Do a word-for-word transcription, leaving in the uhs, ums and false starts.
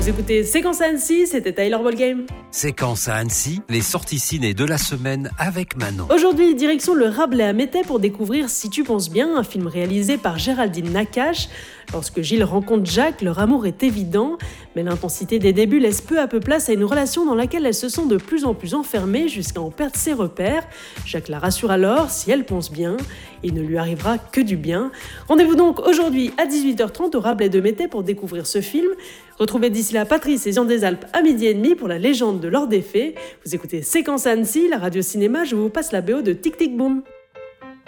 Vous écoutez Séquence à Annecy, c'était Tyler Ballgame. Séquence à Annecy, les sorties ciné de la semaine avec Manon. Aujourd'hui, direction le Rabelais à Métais pour découvrir Si tu penses bien, un film réalisé par Géraldine Nakache. Lorsque Gilles rencontre Jacques, leur amour est évident, mais l'intensité des débuts laisse peu à peu place à une relation dans laquelle elle se sent de plus en plus enfermée jusqu'à en perdre ses repères. Jacques la rassure alors, si elle pense bien, il ne lui arrivera que du bien. Rendez-vous donc aujourd'hui à dix-huit heures trente au Rabelais de Métais pour découvrir ce film. Retrouvez d'ici là Patrice et Jean des Alpes à midi et demi pour la légende de l'or des fées. Vous écoutez Séquence à Annecy, la radio cinéma, je vous passe la B O de Tic Tic Boom.